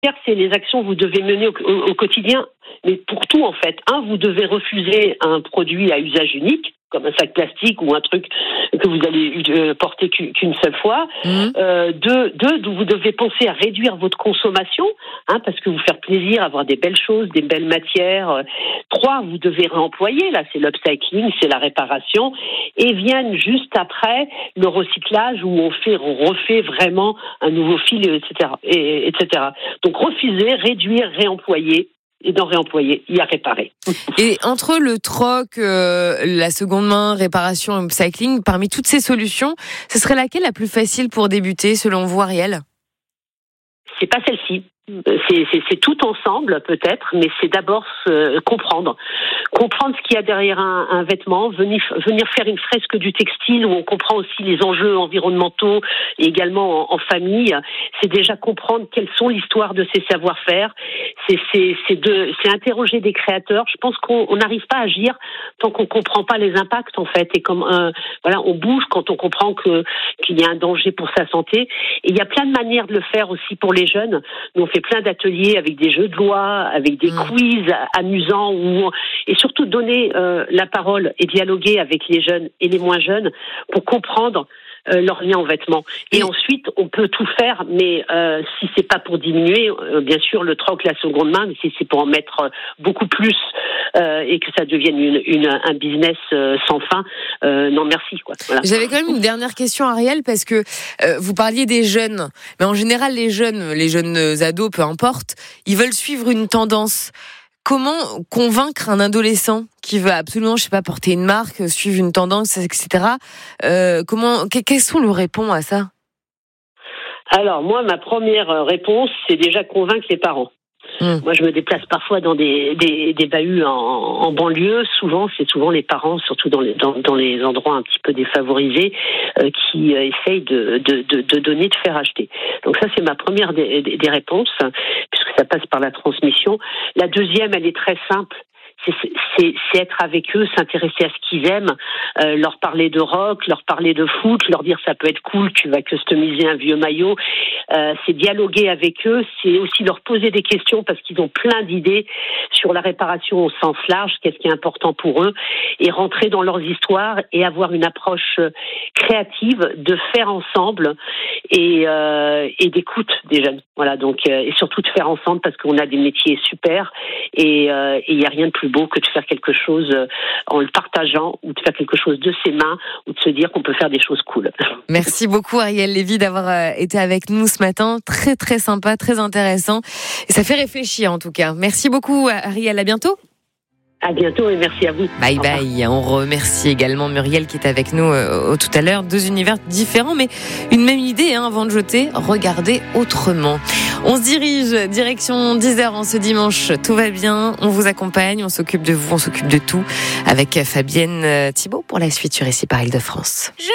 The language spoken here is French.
c'est les actions que vous devez mener au quotidien, mais pour tout en fait. Vous devez refuser un produit à usage unique, comme un sac plastique ou un truc que vous allez porter qu'une seule fois. Deux, vous devez penser à réduire votre consommation, parce que vous faire plaisir, avoir des belles choses, des belles matières. 3, vous devez réemployer, là c'est l'upcycling, c'est la réparation, et viennent juste après le recyclage où on refait vraiment un nouveau fil, etc. Donc refuser, réduire, réemployer. Et dans réemployer, il y a réparer. Et entre le troc, la seconde main, réparation et upcycling, parmi toutes ces solutions, ce serait laquelle la plus facile pour débuter, selon vous, Ariel ? C'est pas celle-ci. C'est tout ensemble peut-être, mais c'est d'abord comprendre ce qu'il y a derrière un vêtement, venir faire une fresque du textile où on comprend aussi les enjeux environnementaux et également en famille. C'est déjà comprendre quelles sont l'histoire de ces savoir-faire. C'est interroger des créateurs. Je pense qu'on n'arrive pas à agir tant qu'on comprend pas les impacts en fait. Et comme on bouge quand on comprend qu'il y a un danger pour sa santé. Et il y a plein de manières de le faire aussi pour les jeunes. Nous, on fait plein d'ateliers avec des jeux de loi, avec des quiz amusants, et surtout donner la parole et dialoguer avec les jeunes et les moins jeunes pour comprendre leur lien aux vêtements. Et ensuite, on peut tout faire, mais si c'est pas pour diminuer, bien sûr, le troc, la seconde main, mais si c'est pour en mettre beaucoup plus et que ça devienne un business sans fin, non merci, quoi. Voilà. J'avais quand même une dernière question, Ariel, parce que vous parliez des jeunes, mais en général, les jeunes ados, peu importe, ils veulent suivre une tendance. Comment convaincre un adolescent qui veut absolument, porter une marque, suivre une tendance, etc. Qu'est-ce qu'on lui répond à ça ? Alors, moi, ma première réponse, c'est déjà convaincre les parents. Moi, je me déplace parfois dans des bahuts en banlieue. C'est souvent les parents, surtout dans les endroits un petit peu défavorisés, qui essayent de donner, de faire acheter. Donc ça, c'est ma première des réponses, puisque ça passe par la transmission. La deuxième, elle est très simple. C'est être avec eux, s'intéresser à ce qu'ils aiment, leur parler de rock, leur parler de foot, leur dire ça peut être cool, tu vas customiser un vieux maillot. C'est dialoguer avec eux, c'est aussi leur poser des questions parce qu'ils ont plein d'idées sur la réparation au sens large, qu'est-ce qui est important pour eux, et rentrer dans leurs histoires et avoir une approche créative de faire ensemble et d'écoute des jeunes. Voilà, donc et surtout de faire ensemble parce qu'on a des métiers super et il y a rien de plus beau que de faire quelque chose en le partageant ou de faire quelque chose de ses mains ou de se dire qu'on peut faire des choses cool. Merci beaucoup Ariel Lévy d'avoir été avec nous ce matin. Très très sympa, très intéressant. Et ça fait réfléchir en tout cas. Merci beaucoup Ariel, à bientôt. À bientôt et merci à vous. Bye bye. On remercie également Muriel qui est avec nous tout à l'heure. 2 univers différents mais une même idée avant de jeter. Regardez autrement. On se dirige direction 10h en ce dimanche. Tout va bien. On vous accompagne. On s'occupe de vous. On s'occupe de tout avec Fabienne Thibault pour la suite sur Ici par Île-de-France.